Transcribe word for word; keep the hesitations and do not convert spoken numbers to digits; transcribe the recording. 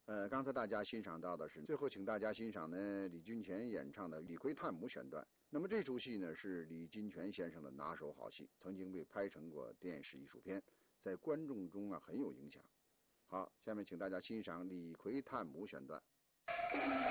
呃，刚才大家欣赏到的是，最后请大家欣赏呢李金泉演唱的《李逵探母》选段。那么这出戏呢是李金泉先生的拿手好戏，曾经被拍成过电视艺术片，在观众中啊很有影响。好，下面请大家欣赏《李逵探母》选段。